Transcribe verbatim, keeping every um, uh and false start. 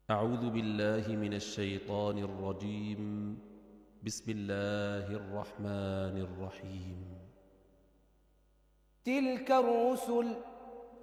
أعوذ بالله من الشيطان الرجيم. بسم الله الرحمن الرحيم. تلك الرسل